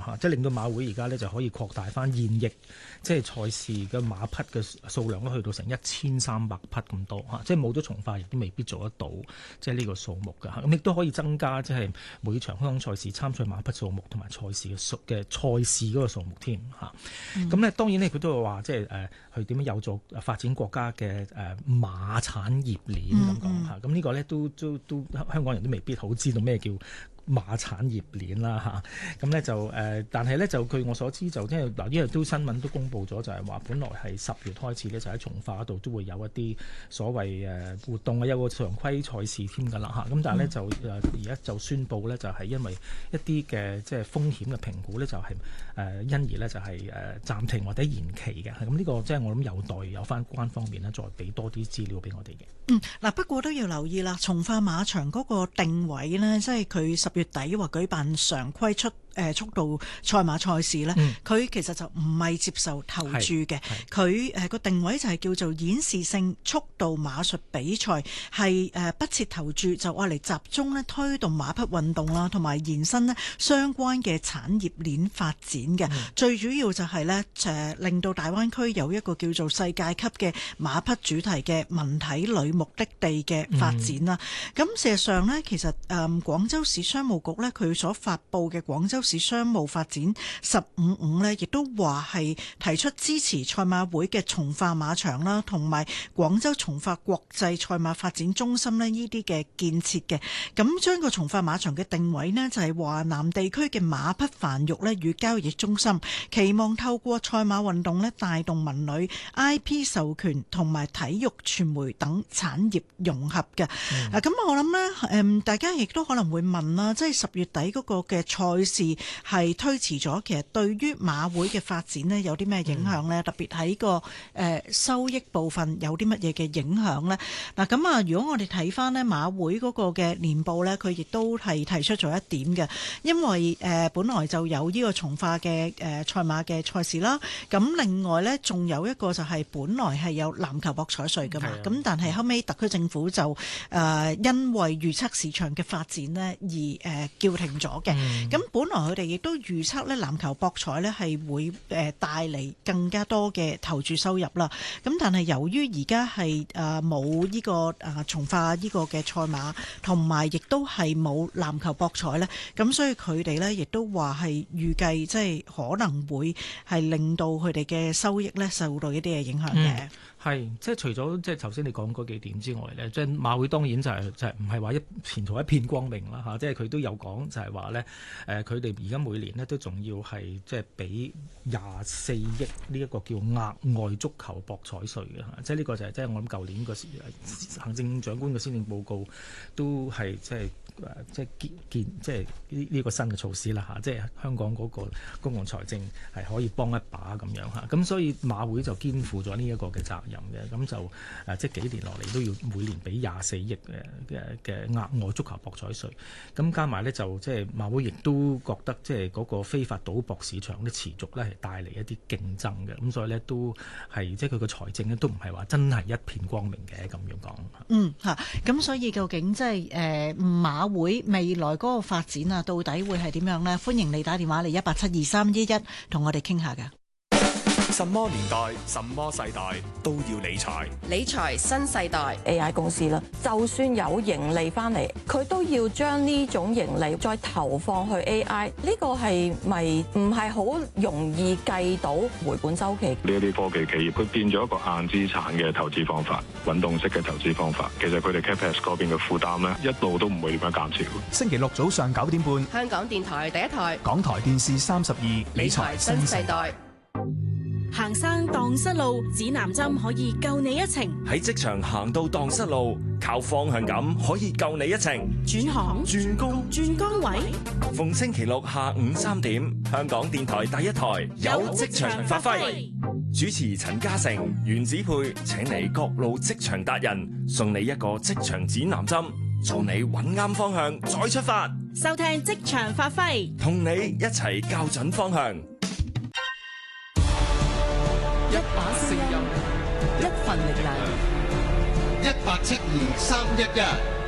嚇，即係令到馬會而家咧就可以擴大翻現役即係賽事嘅馬匹嘅數量都去到成1300匹咁多嚇，即係冇咗從化亦都未必做得到即係呢個數目㗎嚇，咁亦都可以增加即係每場香港賽事參賽馬匹數目同埋賽事嗰個數目添嚇。咁咧當然咧佢都會話即係去點樣有助發展國家嘅馬產業鏈咁講嚇。咁呢個咧都香港人都未必好知道咩叫馬產業鏈啦嚇，咁咧就但係咧就據我所知就即係嗱，因為都新聞都公布咗，就係話本來係10月開始咧，就喺從化嗰度都會有一啲所謂活動啊，有個常規賽事添㗎啦嚇，咁但係咧就而家就宣布咧，就係因為一啲嘅即係風險嘅評估咧，就係因而咧就係暫停或者延期嘅，咁呢個即係我諗有待有翻關方面咧再俾多啲資料俾我哋嘅。 嗱不過都要留意啦，從化馬場嗰個定位呢，即係佢10月底話舉辦常規速度賽馬賽事呢，佢其實就唔係接受投注嘅，佢個定位就係叫做演示性速度馬術比賽，係不設投注，就愛嚟集中呢推動馬匹運動啦，同埋延伸呢相關嘅產業鏈發展嘅。最主要就係呢令到大灣區有一個叫做世界級嘅馬匹主題嘅文體旅目的地嘅發展啦。咁事實上呢，其實廣州市商務局呢，佢所發布嘅廣州市商務發展15/5呢，亦都話係提出支持賽馬會嘅從化馬場啦，同埋廣州從化國際賽馬發展中心呢啲嘅建設嘅。咁將個從化馬場嘅定位呢，就係華南地區嘅馬匹繁育呢與交易中心，期望透過賽馬運動呢帶動文旅、IP 授權同埋體育傳媒等產業融合嘅。咁我諗呢，大家亦都可能會問啦，即係10月底嗰個嘅賽事係推遲咗，其實對於馬會嘅發展呢，有啲咩影響呢？特別喺個收益部分有啲乜嘢嘅影響呢？嗱咁啊，如果我哋睇翻呢馬會嗰個嘅年報呢，佢亦都係提出咗一點嘅，因為本來就有呢個從化嘅賽馬嘅賽事啦，咁另外呢，仲有一個就係本來係有籃球博彩稅噶嘛，咁但係後尾特區政府就因為預測市場嘅發展呢而叫停咗嘅。咁本來佢哋亦都預測咧籃球博彩咧係會帶嚟更加多嘅投注收入啦。咁但係由於而家係冇呢個從化呢個嘅賽馬，同埋亦都係冇籃球博彩咧，咁所以佢哋咧亦都話係預計即係可能會係令到佢哋嘅收益咧受到一啲嘅影響嘅。 係，即係除咗即係頭先你講嗰幾點之外咧，即係馬會當然就係唔係話前途一片光明啦嚇，即係佢都有講就係話咧，佢哋而家每年咧都仲要係即係俾24億呢一個叫額外足球博彩稅嘅嚇，即係呢個就係即係我諗舊年個行政長官嘅施政報告都係即係呢個新嘅措施啦嚇，即係香港嗰個公共財政係可以幫一把咁樣嚇，咁所以馬會就肩負咗呢一個嘅責任嘅，咁就即係幾年落嚟都要每年俾24億嘅額外足球博彩稅，咁加埋咧就即係馬會亦都覺得即係嗰個非法賭博市場咧持續咧係帶嚟一啲競爭嘅，咁所以咧都係即係佢個財政咧都唔係話真係一片光明嘅咁樣講。 咁所以究竟即係馬會未來嗰個發展啊，到底會係點樣呢？歡迎你打電話嚟1872311同我哋傾下㗎。 什麼年代、什麼世代都要理財。 理財新世代 AI 公司啦，就算有盈利翻嚟，佢都要將呢種盈利再投放去 AI，呢個係咪唔係好容易計到回本週期？ 呢一啲科技企業，佢變咗一個硬資產嘅投資方法，滾動式嘅投資方法。其實佢哋 CapEx 嗰邊嘅負擔咧，一路都唔會點樣減少。 星期六早上9點半， 香港電台第一台， 港台電視32，理財新世代。 行山蕩失路，指南針可以救你一程。 喺職場行到蕩失路，靠方向感可以救你一程。 轉行、 轉工、 轉崗位， 逢星期六下午3點，香港電台第一台有職場發揮。主持陳嘉誠、袁子佩請嚟各路職場達人，送你一個職場指南針，助你揾啱方向再出發。 收聽職場發揮， 同你一齊校準方向。 一把聲音，一份力量，1872311。